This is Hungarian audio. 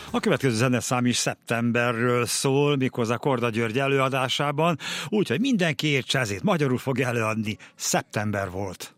A következő zeneszám is szeptemberről szól, méghozzá Korda György előadásában, úgyhogy mindenki értse, ezért magyarul fog előadni. Szeptember volt.